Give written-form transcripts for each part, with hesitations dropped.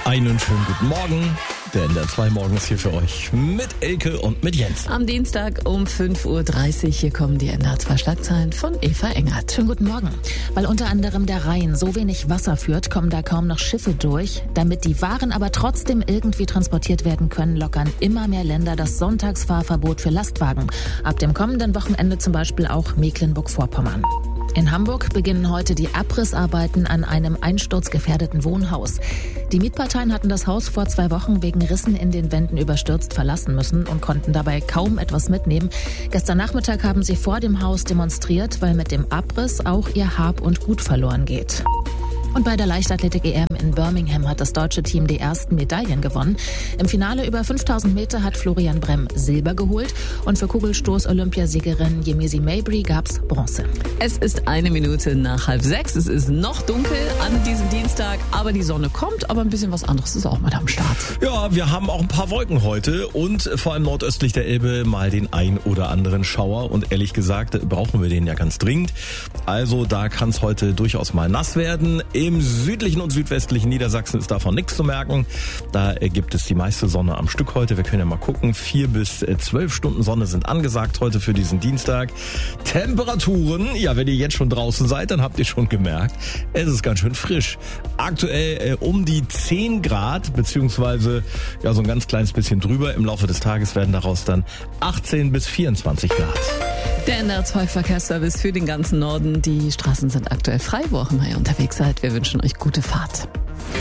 Einen schönen guten Morgen. Der NDR 2 Morgen ist hier für euch mit Elke und mit Jens. Am Dienstag um 5.30 Uhr, hier kommen die NDR 2 Schlagzeilen von Eva Engert. Schönen guten Morgen. Weil unter anderem der Rhein so wenig Wasser führt, kommen da kaum noch Schiffe durch. Damit die Waren aber trotzdem irgendwie transportiert werden können, lockern immer mehr Länder das Sonntagsfahrverbot für Lastwagen. Ab dem kommenden Wochenende zum Beispiel auch Mecklenburg-Vorpommern. In Hamburg beginnen heute die Abrissarbeiten an einem einsturzgefährdeten Wohnhaus. Die Mietparteien hatten das Haus vor 2 Wochen wegen Rissen in den Wänden überstürzt verlassen müssen und konnten dabei kaum etwas mitnehmen. Gestern Nachmittag haben sie vor dem Haus demonstriert, weil mit dem Abriss auch ihr Hab und Gut verloren geht. Und bei der Leichtathletik-EM in Birmingham hat das deutsche Team die ersten Medaillen gewonnen. Im Finale über 5000 Meter hat Florian Bremm Silber geholt und für Kugelstoß-Olympiasiegerin Yemisi Mabry gab's Bronze. Es ist 1 Minute nach 5:30. Es ist noch dunkel an diesem Dienstag, aber die Sonne kommt, aber ein bisschen was anderes ist auch mit am Start. Ja, wir haben auch ein paar Wolken heute und vor allem nordöstlich der Elbe mal den ein oder anderen Schauer. Und ehrlich gesagt brauchen wir den ja ganz dringend. Also da kann es heute durchaus mal nass werden. Im südlichen und südwestlichen Niedersachsen ist davon nichts zu merken. Da gibt es die meiste Sonne am Stück heute. Wir können ja mal gucken. 4 bis 12 Stunden Sonne sind angesagt heute für diesen Dienstag. Temperaturen, ja, wenn ihr jetzt schon draußen seid, dann habt ihr schon gemerkt, es ist ganz schön frisch. Aktuell um die 10 Grad, beziehungsweise ja so ein ganz kleines bisschen drüber. Im Laufe des Tages werden daraus dann 18 bis 24 Grad. Der NDR 2 Verkehrsservice für den ganzen Norden. Die Straßen sind aktuell frei, wo auch immer ihr unterwegs seid. Wir wünschen euch gute Fahrt.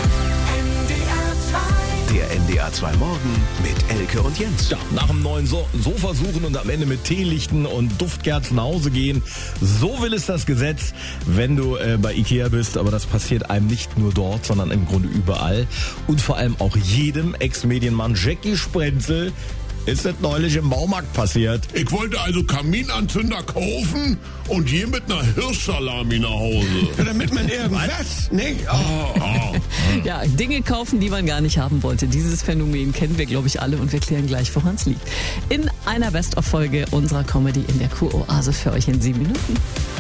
Der NDR 2 Morgen mit Elke und Jens. Ja, nach dem neuen Sofa suchen und am Ende mit Teelichten und Duftkerzen nach Hause gehen. So will es das Gesetz, wenn du bei Ikea bist. Aber das passiert einem nicht nur dort, sondern im Grunde überall. Und vor allem auch jedem Ex-Medienmann Jackie Sprenzel ist das neulich im Baumarkt passiert. Ich wollte also Kaminanzünder kaufen und hier mit einer Hirschsalami nach Hause. Ja, damit man irgendwas, nicht? Ja, Dinge kaufen, die man gar nicht haben wollte. Dieses Phänomen kennen wir, glaube ich, alle und wir klären gleich, woran es liegt. In einer Best-of-Folge unserer Comedy in der Kuroase für euch in 7 Minuten.